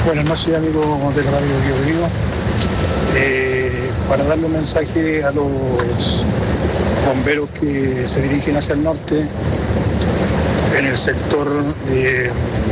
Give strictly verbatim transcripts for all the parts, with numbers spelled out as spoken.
Buenas noches, amigos de la Radio Bio Bio. Eh, para darle un mensaje a los bomberos que se dirigen hacia el norte, en el sector de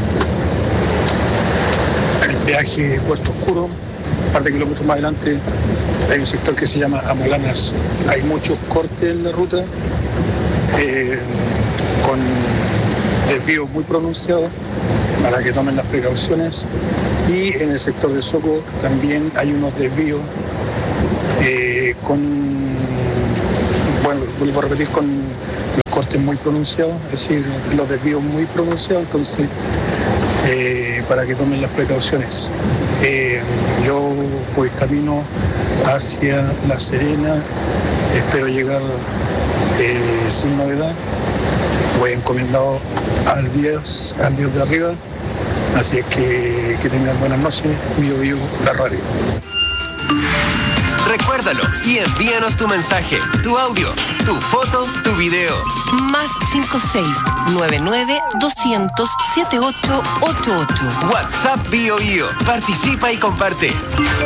el peaje Puerto Oscuro, un par de kilómetros más adelante, hay un sector que se llama Amolanas. Hay muchos cortes en la ruta, eh, con desvíos muy pronunciados, para que tomen las precauciones. Y en el sector de Soco también hay unos desvíos eh, con, bueno, vuelvo a repetir, con los cortes muy pronunciados, es decir, los desvíos muy pronunciados, entonces eh, para que tomen las precauciones. Eh, yo voy camino hacia La Serena, espero llegar eh, sin novedad, voy encomendado al Dios, al Dios de arriba. Así es que, que tengan buenas noches, Bio Bio, la radio. Recuérdalo y envíanos tu mensaje, tu audio, tu foto, tu video. Más cinco seis nueve nueve dos cero cero siete ocho ocho ocho. WhatsApp Bio Bio. Participa y comparte.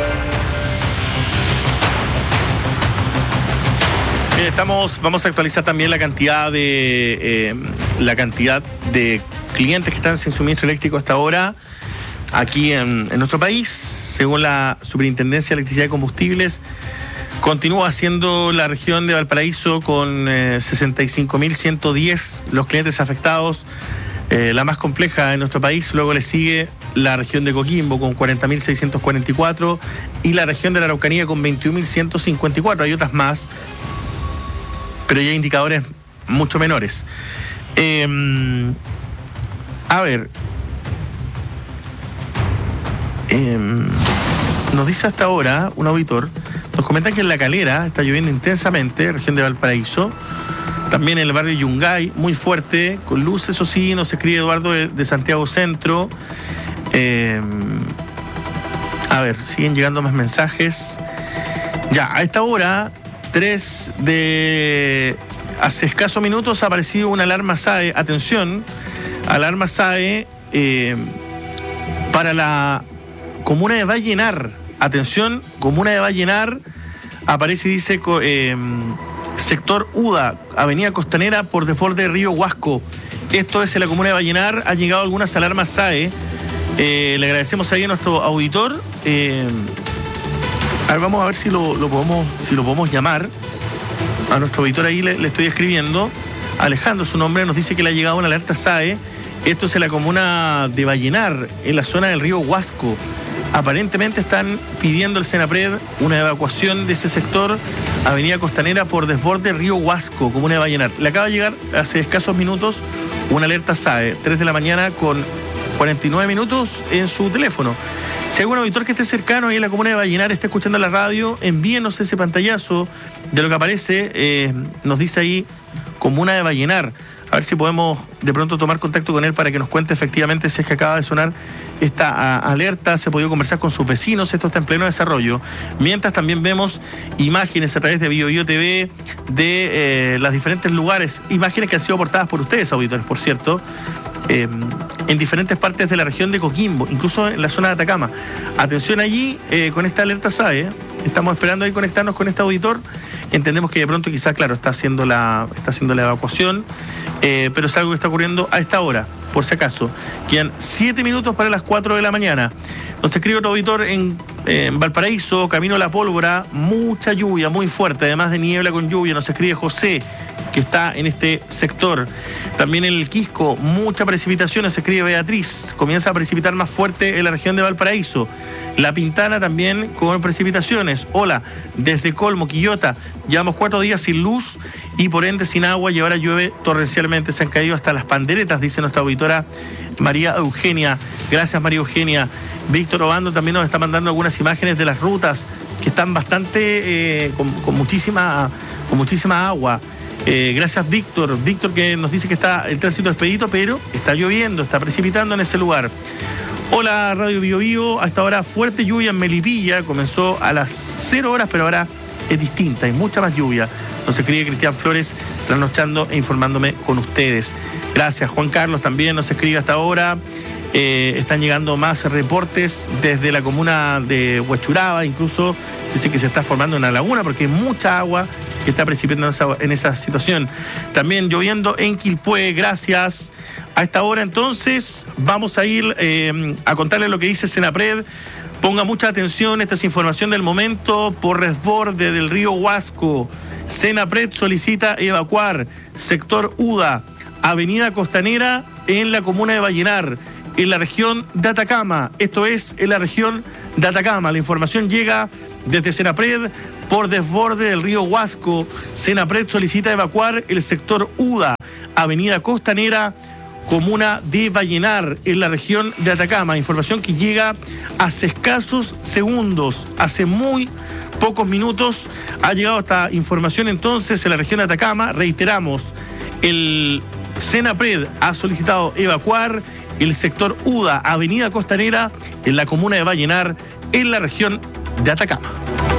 Bien, estamos, vamos a actualizar también la cantidad de eh, la cantidad de clientes que están sin suministro eléctrico hasta ahora aquí en, en nuestro país. Según la Superintendencia de Electricidad y Combustibles, continúa siendo la región de Valparaíso con eh, sesenta y cinco mil ciento diez los clientes afectados, eh, la más compleja en nuestro país. Luego le sigue la región de Coquimbo con cuarenta mil seiscientos cuarenta y cuatro y la región de la Araucanía con veintiún mil ciento cincuenta y cuatro. Hay otras más, pero ya hay indicadores mucho menores. Eh, A ver, eh, nos dice hasta ahora un auditor, nos comenta que en La Calera está lloviendo intensamente, región de Valparaíso, también en el barrio Yungay, muy fuerte, con luces, eso sí, nos escribe Eduardo de, de Santiago Centro. Eh, a ver, siguen llegando más mensajes. Ya, a esta hora, tres de... Hace escasos minutos ha aparecido una alarma S A E, atención, alarma S A E eh, para la comuna de Vallenar. Atención, comuna de Vallenar, aparece y dice eh, sector UDA, avenida Costanera por default de Río Huasco. Esto es en la comuna de Vallenar, han llegado algunas alarmas S A E. Eh, le agradecemos ahí a nuestro auditor. Eh, a ver, vamos a ver si lo, lo podemos, si lo podemos llamar. A nuestro auditor ahí le, le estoy escribiendo. Alejandro, su nombre, nos dice que le ha llegado una alerta S A E. Esto es en la comuna de Vallenar, en la zona del río Huasco. Aparentemente están pidiendo el Senapred una evacuación de ese sector, avenida Costanera por desborde río Huasco, comuna de Vallenar. Le acaba de llegar hace escasos minutos una alerta S A E, tres de la mañana con cuarenta y nueve minutos en su teléfono. Si algún auditor que esté cercano ahí en la comuna de Vallenar está escuchando la radio, envíenos ese pantallazo de lo que aparece. Eh, nos dice ahí comuna de Vallenar. A ver si podemos de pronto tomar contacto con él para que nos cuente efectivamente si es que acaba de sonar esta a, alerta, se ha podido conversar con sus vecinos, esto está en pleno desarrollo. Mientras también vemos imágenes a través de Bio Bio T V de eh, los diferentes lugares, imágenes que han sido aportadas por ustedes, auditores, por cierto, eh, en diferentes partes de la región de Coquimbo, incluso en la zona de Atacama. Atención allí eh, con esta alerta S A E, estamos esperando ahí conectarnos con este auditor. Entendemos que de pronto quizás, claro, está haciendo la, está haciendo la evacuación, eh, pero es algo que está ocurriendo a esta hora, por si acaso. Quedan siete minutos para las cuatro de la mañana. Nos escribe otro auditor en, eh, en Valparaíso, camino a la Pólvora, mucha lluvia, muy fuerte, además de niebla con lluvia. Nos escribe José, que está en este sector. También en el Quisco, mucha precipitación, nos escribe Beatriz. Comienza a precipitar más fuerte en la región de Valparaíso. La Pintana también con precipitaciones. Hola, desde Colmo, Quillota, llevamos cuatro días sin luz y por ende sin agua y ahora llueve torrencialmente. Se han caído hasta las panderetas, dice nuestra auditora María Eugenia. Gracias, María Eugenia. Víctor Obando también nos está mandando algunas imágenes de las rutas que están bastante, eh, con, con, muchísima, con muchísima agua. Eh, gracias, Víctor. Víctor que nos dice que está el tránsito expedito, pero está lloviendo, está precipitando en ese lugar. Hola, Radio Bio Bio. Hasta ahora fuerte lluvia en Melipilla. Comenzó a las cero horas, pero ahora es distinta. Hay mucha más lluvia. Nos escribe Cristian Flores, trasnochando e informándome con ustedes. Gracias. Juan Carlos también nos escribe hasta ahora. Eh, están llegando más reportes desde la comuna de Huachuraba, incluso dice que se está formando una laguna porque hay mucha agua que está precipitando en esa, en esa situación. También lloviendo en Quilpué, gracias. A esta hora entonces vamos a ir eh, a contarles lo que dice Senapred. Ponga mucha atención, esta es información del momento. Por resborde del río Huasco, Senapred solicita evacuar sector UDA, Avenida Costanera en la comuna de Vallenar, en la región de Atacama. Esto es en la región de Atacama. La información llega desde Senapred. Por desborde del río Huasco, Senapred solicita evacuar el sector UDA, Avenida Costanera, comuna de Vallenar, en la región de Atacama. Información que llega hace escasos segundos, hace muy pocos minutos ha llegado esta información entonces en la región de Atacama. Reiteramos, el Senapred ha solicitado evacuar el sector UDA, Avenida Costanera, en la comuna de Vallenar, en la región de Atacama.